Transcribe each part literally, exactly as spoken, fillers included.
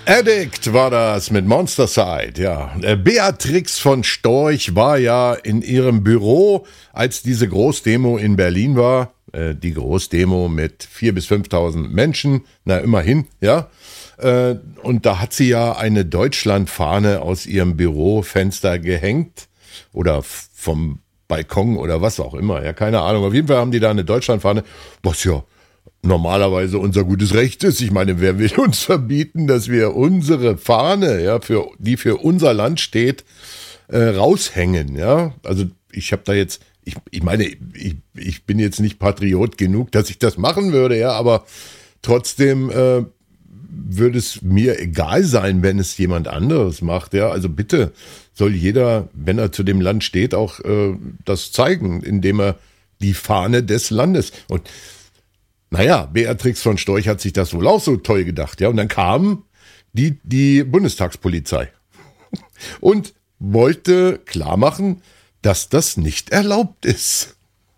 Addict war das mit Monster Side, ja. Beatrix von Storch war ja in ihrem Büro, als diese Großdemo in Berlin war. Äh, die Großdemo mit viertausend bis fünftausend Menschen, na immerhin, ja. Äh, und da hat sie ja eine Deutschlandfahne aus ihrem Bürofenster gehängt oder vom Balkon oder was auch immer, ja, keine Ahnung. Auf jeden Fall haben die da eine Deutschlandfahne, was ja normalerweise unser gutes Recht ist. Ich meine, wer will uns verbieten, dass wir unsere Fahne, ja, für die für unser Land steht, äh, raushängen, ja? Also ich habe da jetzt, ich, ich meine, ich, ich bin jetzt nicht Patriot genug, dass ich das machen würde, ja, aber trotzdem äh, würde es mir egal sein, wenn es jemand anderes macht, ja. Also bitte soll jeder, wenn er zu dem Land steht, auch äh, das zeigen, indem er die Fahne des Landes und naja, Beatrix von Storch hat sich das wohl auch so toll gedacht, ja. Und dann kam die, die Bundestagspolizei und wollte klar machen, dass das nicht erlaubt ist.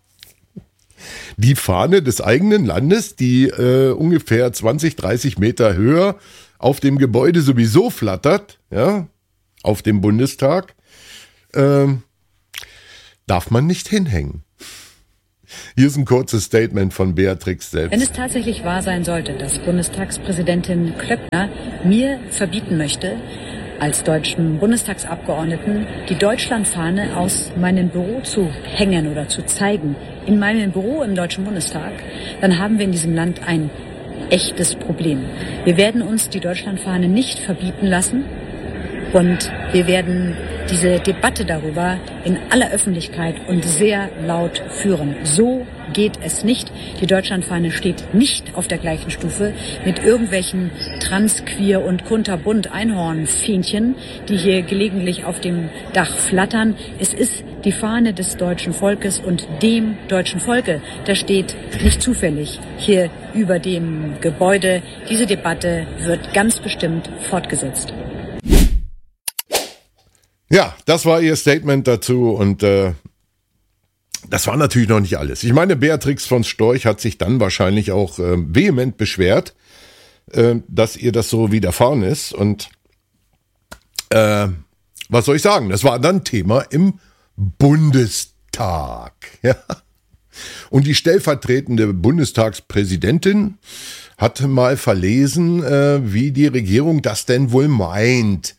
Die Fahne des eigenen Landes, die äh, ungefähr zwanzig, dreißig Meter höher auf dem Gebäude sowieso flattert, ja, auf dem Bundestag, äh, darf man nicht hinhängen. Hier ist ein kurzes Statement von Beatrix selbst. Wenn es tatsächlich wahr sein sollte, dass Bundestagspräsidentin Klöckner mir verbieten möchte, als deutschen Bundestagsabgeordneten die Deutschlandfahne aus meinem Büro zu hängen oder zu zeigen, in meinem Büro im Deutschen Bundestag, dann haben wir in diesem Land ein echtes Problem. Wir werden uns die Deutschlandfahne nicht verbieten lassen und wir werden diese Debatte darüber in aller Öffentlichkeit und sehr laut führen. So geht es nicht. Die Deutschlandfahne steht nicht auf der gleichen Stufe mit irgendwelchen trans-, queer- und kunterbunt Einhornfähnchen, die hier gelegentlich auf dem Dach flattern. Es ist die Fahne des deutschen Volkes und dem deutschen Volke. Das steht nicht zufällig hier über dem Gebäude. Diese Debatte wird ganz bestimmt fortgesetzt. Ja, das war ihr Statement dazu und äh, das war natürlich noch nicht alles. Ich meine, Beatrix von Storch hat sich dann wahrscheinlich auch äh, vehement beschwert, äh, dass ihr das so widerfahren ist und äh, was soll ich sagen, das war dann Thema im Bundestag. Ja. Und die stellvertretende Bundestagspräsidentin hat mal verlesen, äh, wie die Regierung das denn wohl meint.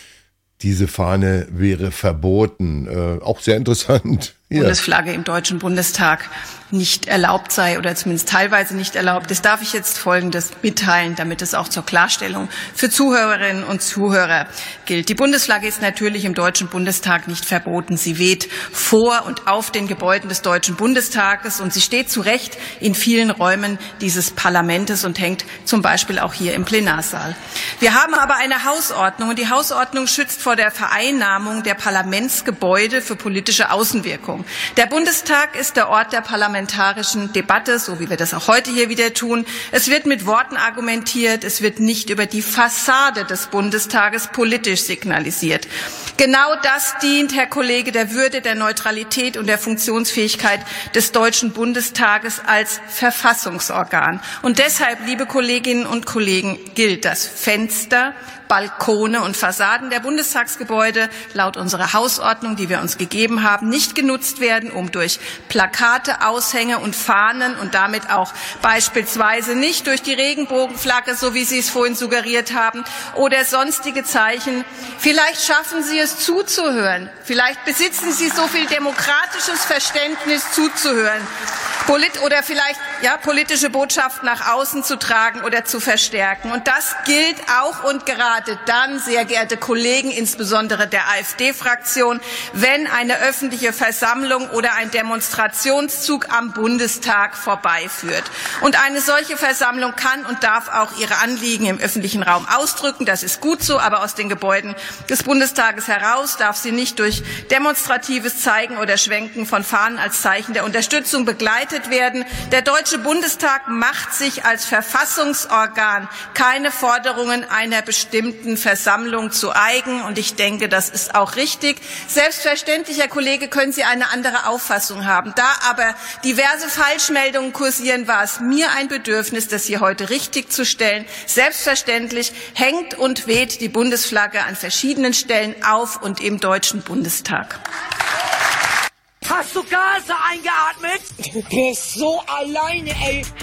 Diese Fahne wäre verboten. Äh, auch sehr interessant. Ja. Bundesflagge im Deutschen Bundestag nicht erlaubt sei oder zumindest teilweise nicht erlaubt ist, darf ich jetzt Folgendes mitteilen, damit es auch zur Klarstellung für Zuhörerinnen und Zuhörer gilt. Die Bundesflagge ist natürlich im Deutschen Bundestag nicht verboten. Sie weht vor und auf den Gebäuden des Deutschen Bundestages und sie steht zu Recht in vielen Räumen dieses Parlaments und hängt zum Beispiel auch hier im Plenarsaal. Wir haben aber eine Hausordnung und die Hausordnung schützt vor der Vereinnahmung der Parlamentsgebäude für politische Außenwirkung. Der Bundestag ist der Ort der parlamentarischen Debatte, so wie wir das auch heute hier wieder tun. Es wird mit Worten argumentiert, es wird nicht über die Fassade des Bundestages politisch signalisiert. Genau das dient, Herr Kollege, der Würde, der Neutralität und der Funktionsfähigkeit des Deutschen Bundestages als Verfassungsorgan. Und deshalb, liebe Kolleginnen und Kollegen, gilt das Fenster, Balkone und Fassaden der Bundestagsgebäude laut unserer Hausordnung, die wir uns gegeben haben, nicht genutzt werden, um durch Plakate, Aushänge und Fahnen und damit auch beispielsweise nicht durch die Regenbogenflagge, so wie Sie es vorhin suggeriert haben, oder sonstige Zeichen. Vielleicht schaffen Sie es zuzuhören. Vielleicht besitzen Sie so viel demokratisches Verständnis zuzuhören. Polit- oder vielleicht ja, politische Botschaften nach außen zu tragen oder zu verstärken. Und das gilt auch und gerade dann, sehr geehrte Kollegen, insbesondere der AfD-Fraktion, wenn eine öffentliche Versammlung oder ein Demonstrationszug am Bundestag vorbeiführt. Und eine solche Versammlung kann und darf auch ihre Anliegen im öffentlichen Raum ausdrücken. Das ist gut so, aber aus den Gebäuden des Bundestages heraus darf sie nicht durch demonstratives Zeigen oder Schwenken von Fahnen als Zeichen der Unterstützung begleitet werden. Der Deutsche Deutsche Bundestag macht sich als Verfassungsorgan keine Forderungen einer bestimmten Versammlung zu eigen. Und ich denke, das ist auch richtig. Selbstverständlich, Herr Kollege, können Sie eine andere Auffassung haben. Da aber diverse Falschmeldungen kursieren, war es mir ein Bedürfnis, das hier heute richtig zu stellen. Selbstverständlich hängt und weht die Bundesflagge an verschiedenen Stellen auf und im Deutschen Bundestag. Hast du Gase eingeatmet? Du bist so alleine, ey.